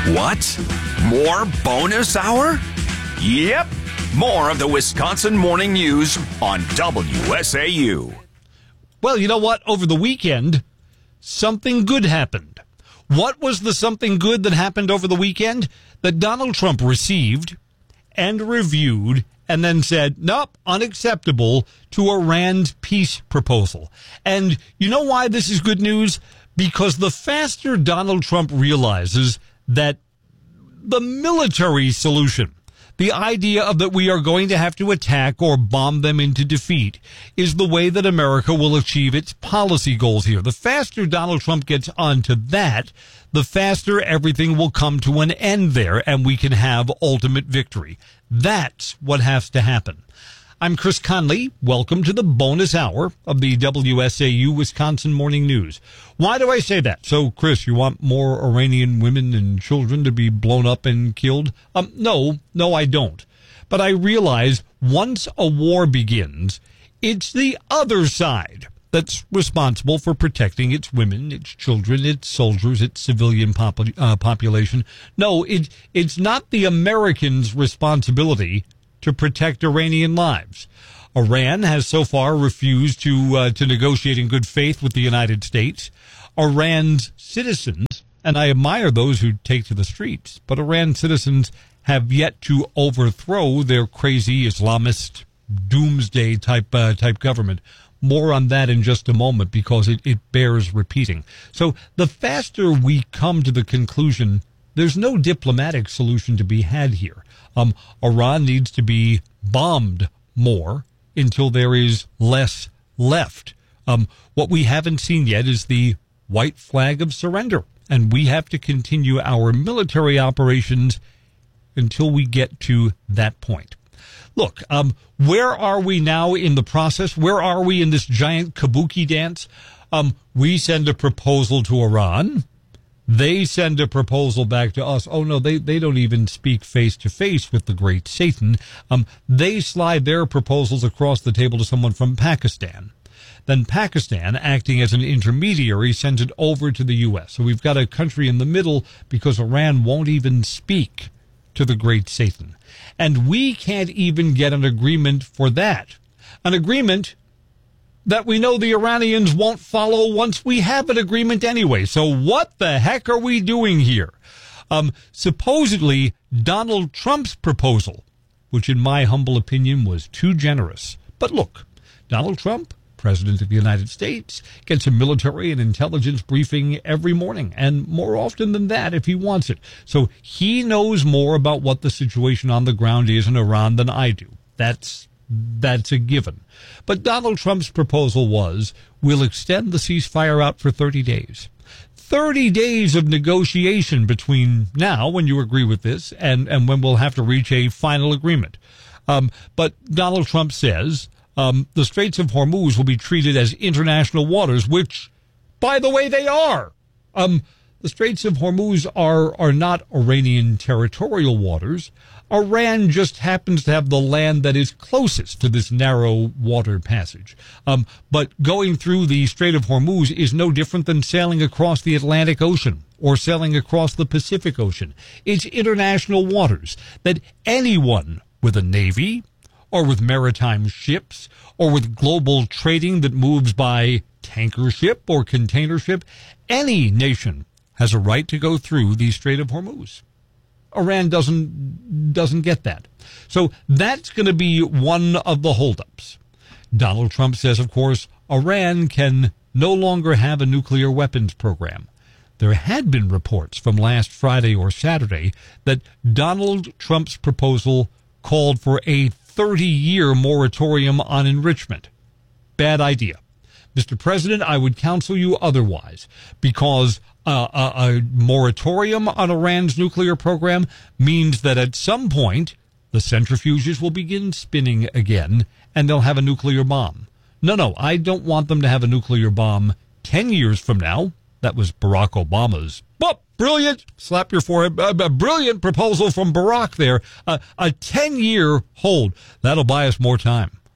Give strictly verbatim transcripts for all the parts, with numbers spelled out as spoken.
What? More bonus hour? Yep. More of the Wisconsin Morning News on W S A U. Well, you know what? Over the weekend, something good happened. What was the something good that happened over the weekend? That Donald Trump received and reviewed and then said, nope, unacceptable to Iran's peace proposal. And you know why this is good news? Because the faster Donald Trump realizes that the military solution, the idea of that we are going to have to attack or bomb them into defeat, is the way that America will achieve its policy goals here. The faster Donald Trump gets onto that, the faster everything will come to an end there and we can have ultimate victory. That's what has to happen. I'm Chris Conley. Welcome to the bonus hour of the W S A U Wisconsin Morning News. Why do I say that? So, Chris, you want more Iranian women and children to be blown up and killed? Um, no, no, I don't. But I realize once a war begins, it's the other side that's responsible for protecting its women, its children, its soldiers, its civilian pop- uh, population. No, it, it's not the Americans' responsibility to protect Iranian lives. Iran has so far refused to uh, to negotiate in good faith with the United States. Iran's citizens, and I admire those who take to the streets, but Iran's citizens have yet to overthrow their crazy Islamist doomsday type uh, type government. More on that in just a moment because it, it bears repeating. So the faster we come to the conclusion, there's no diplomatic solution to be had here. Um, Iran needs to be bombed more until there is less left. Um, what we haven't seen yet is the white flag of surrender, and we have to continue our military operations until we get to that point. Look, um, where are we now in the process? Where are we in this giant kabuki dance? Um, we send a proposal to Iran. They send a proposal back to us. Oh, no, they, they don't even speak face-to-face with the great Satan. Um, they slide their proposals across the table to someone from Pakistan. Then Pakistan, acting as an intermediary, sends it over to the U S. So we've got a country in the middle because Iran won't even speak to the great Satan. And we can't even get an agreement for that. An agreement that we know the Iranians won't follow once we have an agreement anyway. So what the heck are we doing here? Um, supposedly, Donald Trump's proposal, which in my humble opinion was too generous. But look, Donald Trump, President of the United States, gets a military and intelligence briefing every morning, and more often than that if he wants it. So he knows more about what the situation on the ground is in Iran than I do. That's That's a given. But Donald Trump's proposal was, we'll extend the ceasefire out for thirty days. thirty days of negotiation between now, when you agree with this, and, and when we'll have to reach a final agreement. Um, but Donald Trump says um, the Straits of Hormuz will be treated as international waters, which, by the way, they are. Um, the Straits of Hormuz are, are not Iranian territorial waters. Iran just happens to have the land that is closest to this narrow water passage. Um, but going through the Strait of Hormuz is no different than sailing across the Atlantic Ocean or sailing across the Pacific Ocean. It's international waters that anyone with a navy or with maritime ships or with global trading that moves by tanker ship or container ship, any nation has a right to go through the Strait of Hormuz. Iran doesn't doesn't get that. So that's going to be one of the holdups. Donald Trump says, of course, Iran can no longer have a nuclear weapons program. There had been reports from last Friday or Saturday that Donald Trump's proposal called for a thirty-year moratorium on enrichment. Bad idea. Mister President, I would counsel you otherwise, because uh, a, a moratorium on Iran's nuclear program means that at some point the centrifuges will begin spinning again and they'll have a nuclear bomb. No, no, I don't want them to have a nuclear bomb ten years from now. That was Barack Obama's. Oh, brilliant, slap your forehead, a, a brilliant proposal from Barack there. Uh, a ten-year hold. That'll buy us more time.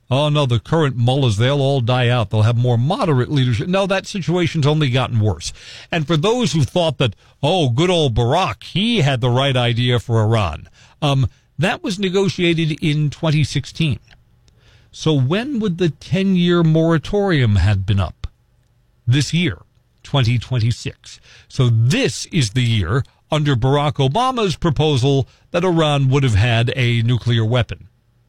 oh, no, the current mullahs, they'll all die out. They'll have more moderate leadership. No, that situation's only gotten worse. And for those who thought that, oh, good old Barack, he had the right idea for Iran, um, that was negotiated in twenty sixteen. So when would the ten-year moratorium have been up? This year, twenty twenty-six. So this is the year, under Barack Obama's proposal, that Iran would have had a nuclear weapon.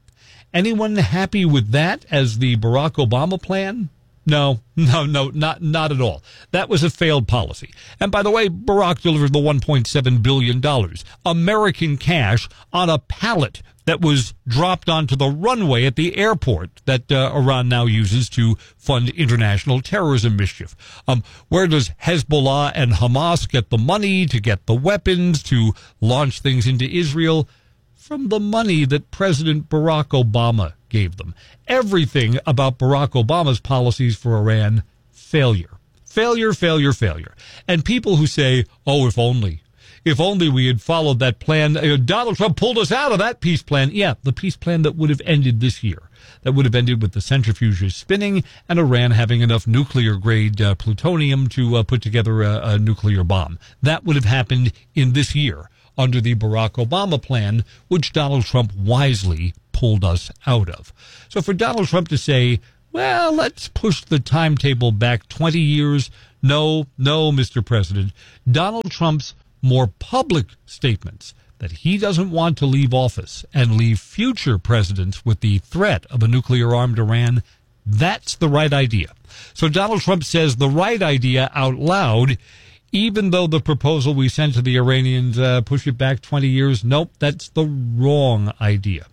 Anyone happy with that as the Barack Obama plan? No, no, no, not not at all. That was a failed policy. And by the way, Barack delivered the one point seven billion dollars, American cash, on a pallet that was dropped onto the runway at the airport that uh, Iran now uses to fund international terrorism mischief. Um, where does Hezbollah and Hamas get the money to get the weapons to launch things into Israel? From the money that President Barack Obama gave them. Everything about Barack Obama's policies for Iran, failure. Failure, failure, failure. And people who say, oh, if only. If only we had followed that plan. Uh, Donald Trump pulled us out of that peace plan. Yeah, the peace plan that would have ended this year. That would have ended with the centrifuges spinning and Iran having enough nuclear-grade uh, plutonium to uh, put together a, a nuclear bomb. That would have happened in this year, under the Barack Obama plan, which Donald Trump wisely pulled us out of. So for Donald Trump to say, well, let's push the timetable back twenty years, no, no, Mister President. Donald Trump's more public statements that he doesn't want to leave office and leave future presidents with the threat of a nuclear-armed Iran, that's the right idea. So Donald Trump says the right idea out loud, even though the proposal we sent to the Iranians uh, push it back twenty years, nope, that's the wrong idea.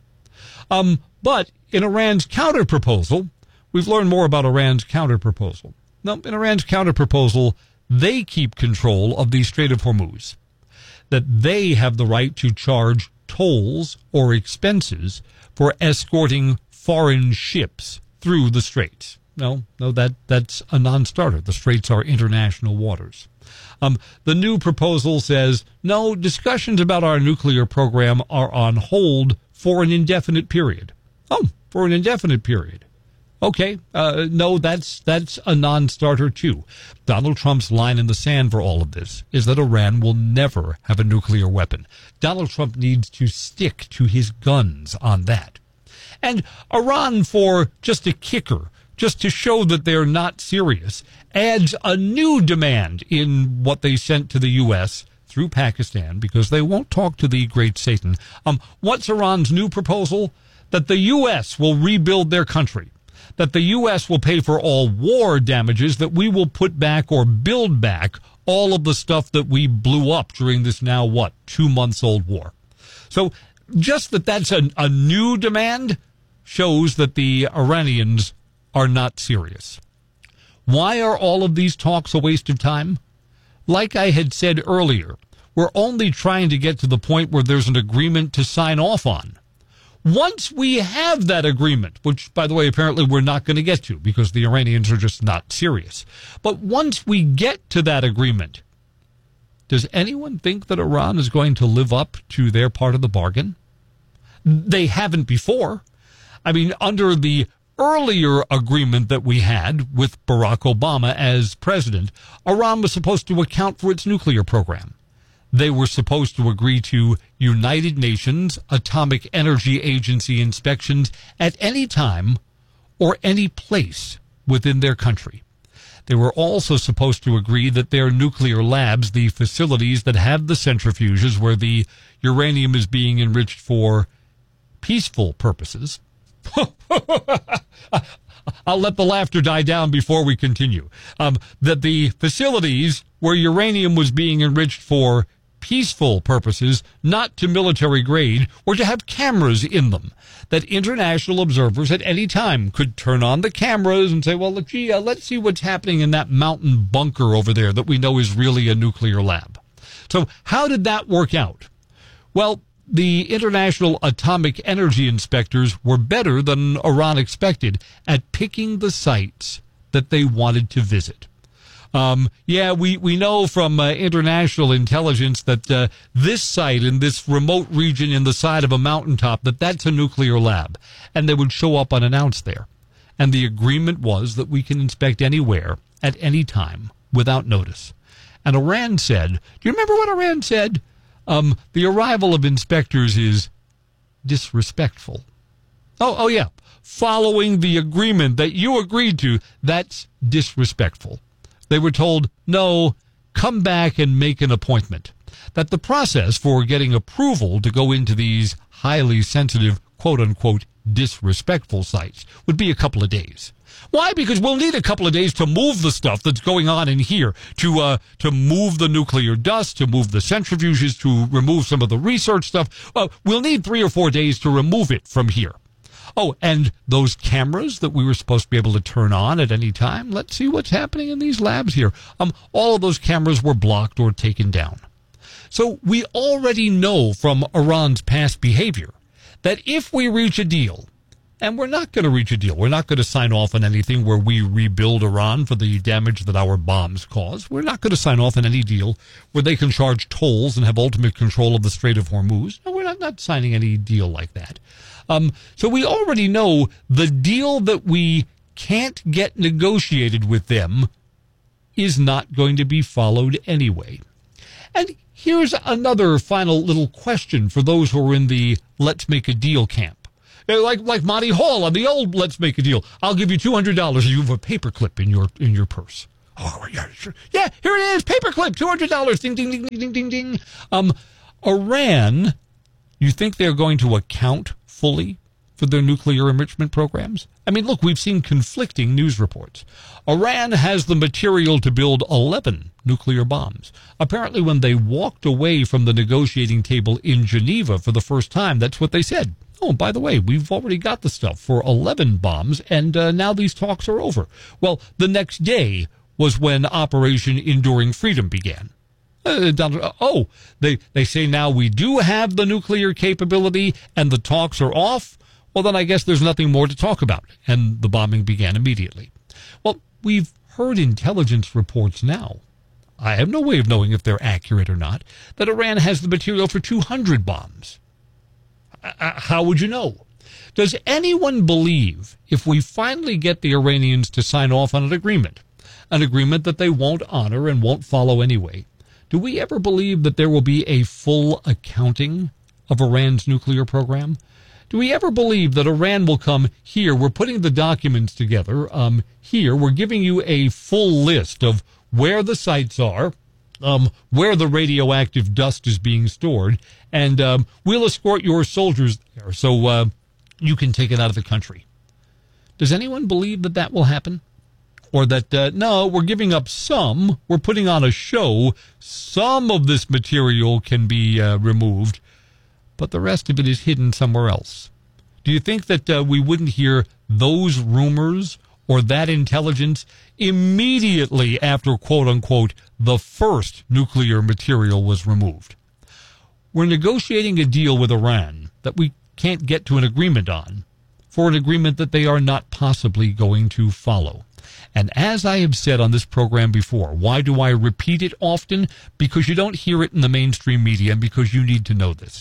Um, but in Iran's counter-proposal, we've learned more about Iran's counter-proposal. No, in Iran's counter-proposal, they keep control of the Strait of Hormuz, that they have the right to charge tolls or expenses for escorting foreign ships through the straits. No, no, that, that's a non-starter. The straits are international waters. Um, the new proposal says, no, discussions about our nuclear program are on hold for an indefinite period. Oh, for an indefinite period. Okay, uh, no, that's that's a non-starter too. Donald Trump's line in the sand for all of this is that Iran will never have a nuclear weapon. Donald Trump needs to stick to his guns on that. And Iran, for just a kicker, just to show that they're not serious, adds a new demand in what they sent to the U S through Pakistan, because they won't talk to the great Satan. Um, what's Iran's new proposal? That the U S will rebuild their country. That the U S will pay for all war damages, that we will put back or build back all of the stuff that we blew up during this now, what, two months old war. So just that that's a, a new demand shows that the Iranians are not serious. Why are all of these talks a waste of time? Like I had said earlier, we're only trying to get to the point where there's an agreement to sign off on. Once we have that agreement, which, by the way, apparently we're not going to get to because the Iranians are just not serious. But once we get to that agreement, does anyone think that Iran is going to live up to their part of the bargain? They haven't before. I mean, under the earlier agreement that we had with Barack Obama as president, Iran was supposed to account for its nuclear program. They were supposed to agree to United Nations Atomic Energy Agency inspections at any time or any place within their country. They were also supposed to agree that their nuclear labs, the facilities that have the centrifuges where the uranium is being enriched for peaceful purposes. I'll let the laughter die down before we continue. Um, that the facilities where uranium was being enriched for peaceful purposes, not to military grade, or to have cameras in them, that international observers at any time could turn on the cameras and say, well, look, gee, uh, let's see what's happening in that mountain bunker over there that we know is really a nuclear lab. So how did that work out? Well, the International Atomic Energy inspectors were better than Iran expected at picking the sites that they wanted to visit. Um, yeah, we, we know from uh, international intelligence that uh, this site in this remote region in the side of a mountaintop, that that's a nuclear lab. And they would show up unannounced there. And the agreement was that we can inspect anywhere at any time without notice. And Iran said, do you remember what Iran said? Um, the arrival of inspectors is disrespectful. Oh, oh yeah. Following the agreement that you agreed to, that's disrespectful. They were told, no, come back and make an appointment. That the process for getting approval to go into these highly sensitive, quote-unquote, disrespectful sites would be a couple of days. Why? Because we'll need a couple of days to move the stuff that's going on in here, to uh, to move the nuclear dust, to move the centrifuges, to remove some of the research stuff. Well, we'll need three or four days to remove it from here. Oh, and those cameras that we were supposed to be able to turn on at any time, let's see what's happening in these labs here. Um, all of those cameras were blocked or taken down. So we already know from Iran's past behavior that if we reach a deal, and we're not going to reach a deal, we're not going to sign off on anything where we rebuild Iran for the damage that our bombs cause. We're not going to sign off on any deal where they can charge tolls and have ultimate control of the Strait of Hormuz. No, we're not, not signing any deal like that. Um, so we already know the deal that we can't get negotiated with them is not going to be followed anyway. And here's another final little question for those who are in the let's make a deal camp. Like like Monty Hall on the old Let's Make a Deal. I'll give you two hundred dollars and you have a paperclip in your in your purse. Oh, yeah, sure. Yeah, here it is, paperclip, two hundred dollars. Ding, ding, ding, ding, ding, ding. Um, Iran, you think they're going to account fully for their nuclear enrichment programs? I mean, look, we've seen conflicting news reports. Iran has the material to build eleven nuclear bombs. Apparently, when they walked away from the negotiating table in Geneva for the first time, that's what they said. Oh, by the way, we've already got the stuff for eleven bombs, and uh, now these talks are over. Well, the next day was when Operation Enduring Freedom began. Uh, oh, they, they say now we do have the nuclear capability, and the talks are off. Well, then I guess there's nothing more to talk about, and the bombing began immediately. Well, we've heard intelligence reports now. I have no way of knowing if they're accurate or not, that Iran has the material for two hundred bombs. Uh, how would you know? Does anyone believe if we finally get the Iranians to sign off on an agreement, an agreement that they won't honor and won't follow anyway, do we ever believe that there will be a full accounting of Iran's nuclear program? Do we ever believe that Iran will come, here, we're putting the documents together, um, here, we're giving you a full list of where the sites are, Um, where the radioactive dust is being stored, and um, we'll escort your soldiers there so uh, you can take it out of the country. Does anyone believe that that will happen? Or that, uh, no, we're giving up some, we're putting on a show, some of this material can be uh, removed, but the rest of it is hidden somewhere else? Do you think that uh, we wouldn't hear those rumors or that intelligence immediately after, quote-unquote, the first nuclear material was removed? We're negotiating a deal with Iran that we can't get to an agreement on, for an agreement that they are not possibly going to follow. And as I have said on this program before, why do I repeat it often? Because you don't hear it in the mainstream media, and because you need to know this.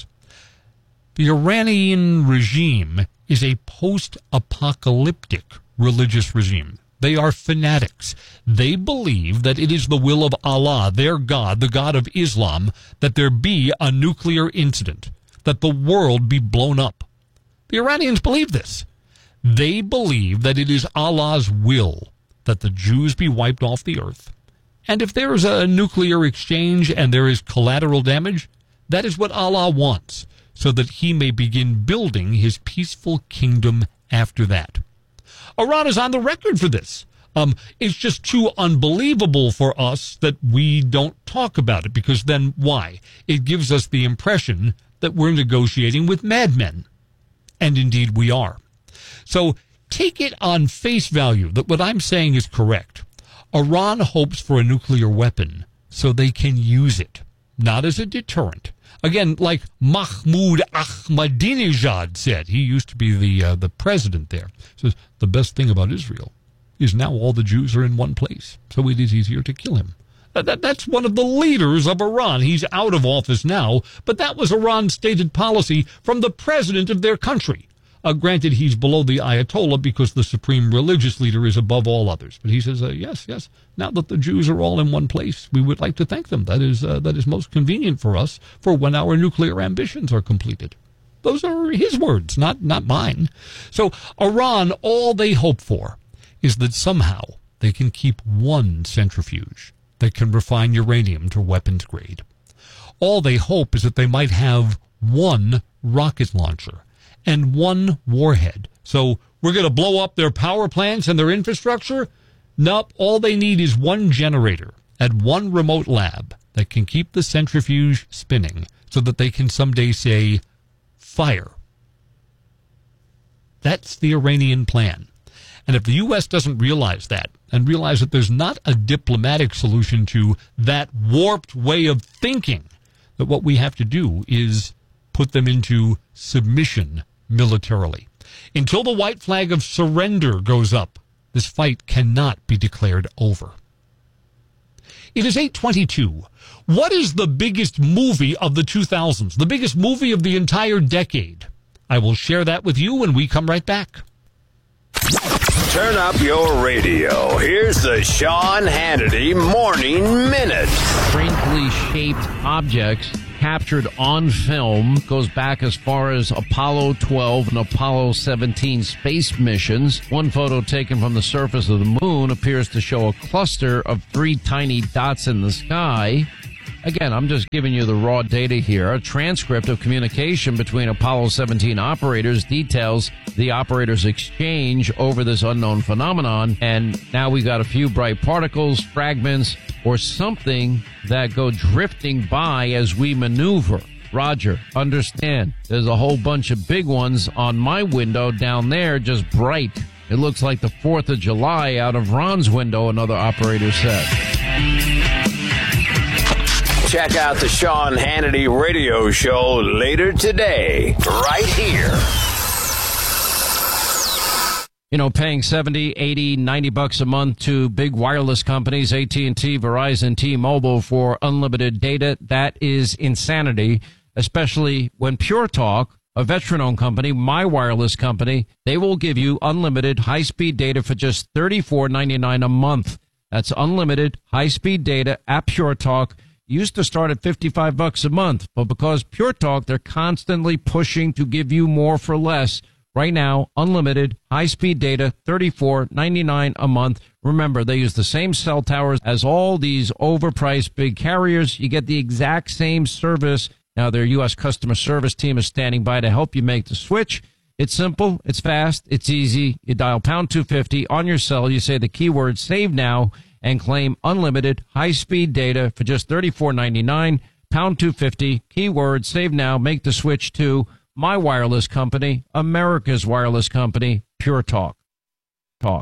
The Iranian regime is a post-apocalyptic religious regime. They are fanatics. They believe that it is the will of Allah, their God, the God of Islam, that there be a nuclear incident, that the world be blown up. The Iranians believe this. They believe that it is Allah's will that the Jews be wiped off the earth. And if there is a nuclear exchange and there is collateral damage, that is what Allah wants, so that he may begin building his peaceful kingdom after that. Iran is on the record for this. Um, it's just too unbelievable for us that we don't talk about it, because then why? It gives us the impression that we're negotiating with madmen. And indeed we are. So take it on face value that what I'm saying is correct. Iran hopes for a nuclear weapon so they can use it, not as a deterrent. Again, like Mahmoud Ahmadinejad said, he used to be the uh, the president there. He says, the best thing about Israel is now all the Jews are in one place, so it is easier to kill him. That, that's one of the leaders of Iran. He's out of office now, but that was Iran's stated policy from the president of their country. Uh, granted, he's below the Ayatollah because the supreme religious leader is above all others. But he says, uh, yes, yes, now that the Jews are all in one place, we would like to thank them. That is, uh, that is most convenient for us for when our nuclear ambitions are completed. Those are his words, not, not mine. So Iran, all they hope for is that somehow they can keep one centrifuge that can refine uranium to weapons grade. All they hope is that they might have one rocket launcher and one warhead. So we're going to blow up their power plants and their infrastructure? Nope, all they need is one generator at one remote lab that can keep the centrifuge spinning so that they can someday say, fire. That's the Iranian plan. And if the U S doesn't realize that, and realize that there's not a diplomatic solution to that warped way of thinking, that what we have to do is put them into submission militarily. Until the white flag of surrender goes up, this fight cannot be declared over. It is eight twenty-two. What is the biggest movie of the two thousands? The biggest movie of the entire decade? I will share that with you when we come right back. Turn up your radio. Here's the Sean Hannity Morning Minute. Strangely shaped objects captured on film goes back as far as Apollo twelve and Apollo seventeen space missions. One photo taken from the surface of the moon appears to show a cluster of three tiny dots in the sky. Again, I'm just giving you the raw data here. A transcript of communication between Apollo seventeen operators details the operators' exchange over this unknown phenomenon. And now we got a few bright particles, fragments, or something that go drifting by as we maneuver. Roger, understand. There's a whole bunch of big ones on my window down there, just bright. It looks like the fourth of July out of Ron's window, another operator said. Check out the Sean Hannity radio show later today, right here. You know, paying seventy, eighty, ninety bucks a month to big wireless companies, A T and T, Verizon, T-Mobile for unlimited data, that is insanity, especially when Pure Talk, a veteran-owned company, my wireless company, they will give you unlimited high-speed data for just thirty-four ninety-nine a month. That's unlimited high-speed data at Pure Talk. Used to start at fifty-five bucks a month, but because Pure Talk, they're constantly pushing to give you more for less. Right now, unlimited high-speed data, thirty-four ninety-nine a month. Remember, they use the same cell towers as all these overpriced big carriers. You get the exact same service. Now, their U S customer service team is standing by to help you make the switch. It's simple, it's fast, it's easy. You dial pound two fifty on your cell. You say the keyword save now and claim unlimited high-speed data for just thirty-four ninety-nine, pound two fifty, keyword save now, make the switch to my wireless company, America's wireless company, Pure Talk. Talk.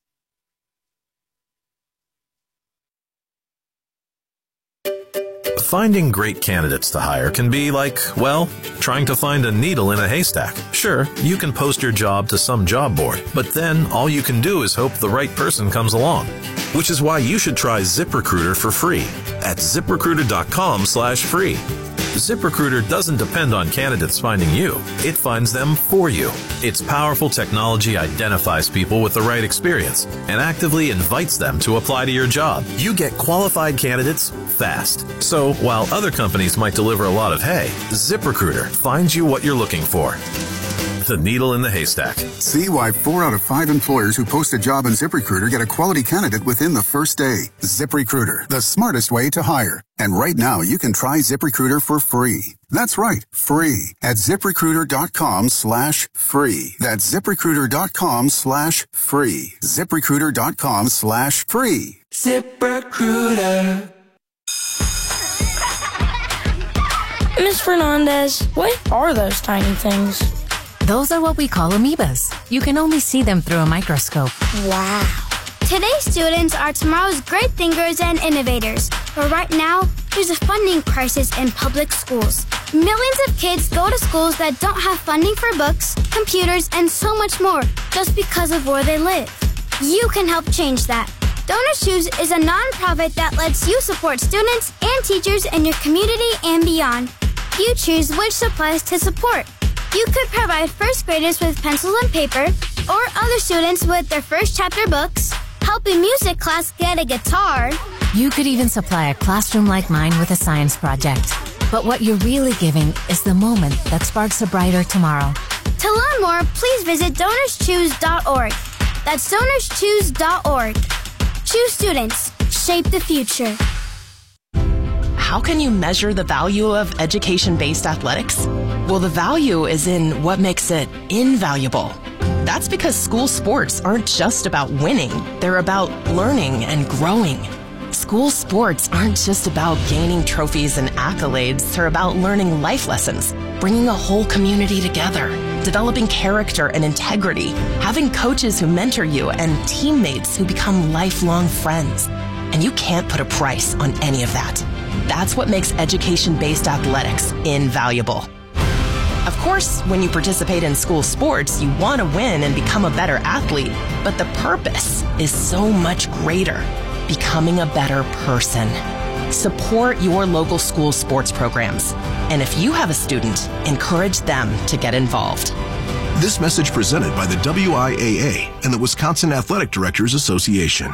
Finding great candidates to hire can be like, well, trying to find a needle in a haystack. Sure, you can post your job to some job board, but then all you can do is hope the right person comes along. Which is why you should try ZipRecruiter for free at ZipRecruiter.com slash free. ZipRecruiter doesn't depend on candidates finding you. It finds them for you. Its powerful technology identifies people with the right experience and actively invites them to apply to your job. You get qualified candidates fast. So while other companies might deliver a lot of hay, ZipRecruiter finds you what you're looking for. The needle in the haystack. See why four out of five employers who post a job on ZipRecruiter get a quality candidate within the first day. ZipRecruiter, the smartest way to hire. And right now, you can try ZipRecruiter for free. That's right, free at ZipRecruiter.com slash free. That's ZipRecruiter.com slash free. ZipRecruiter.com slash free. ZipRecruiter. Miss Fernandez, what are those tiny things? Those are what we call amoebas. You can only see them through a microscope. Wow. Today's students are tomorrow's great thinkers and innovators. But right now, there's a funding crisis in public schools. Millions of kids go to schools that don't have funding for books, computers, and so much more just because of where they live. You can help change that. Donors Choose is a nonprofit that lets you support students and teachers in your community and beyond. You choose which supplies to support. You could provide first graders with pencils and paper, or other students with their first chapter books, help a music class get a guitar. You could even supply a classroom like mine with a science project. But what you're really giving is the moment that sparks a brighter tomorrow. To learn more, please visit donors choose dot org. That's donors choose dot org. Choose students. Shape the future. How can you measure the value of education-based athletics? Well, the value is in what makes it invaluable. That's because school sports aren't just about winning. They're about learning and growing. School sports aren't just about gaining trophies and accolades. They're about learning life lessons, bringing a whole community together, developing character and integrity, having coaches who mentor you, and teammates who become lifelong friends. And you can't put a price on any of that. That's what makes education-based athletics invaluable. Of course, when you participate in school sports, you want to win and become a better athlete, but the purpose is so much greater, becoming a better person. Support your local school sports programs. And if you have a student, encourage them to get involved. This message presented by the W I A A and the Wisconsin Athletic Directors Association.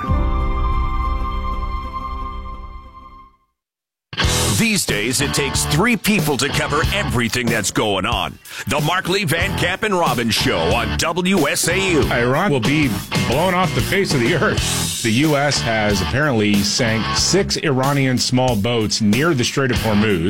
These days, it takes three people to cover everything that's going on. The Markley, Van Camp, and Robbins Show on W S A U. Iran will be blown off the face of the earth. The U S has apparently sank six Iranian small boats near the Strait of Hormuz.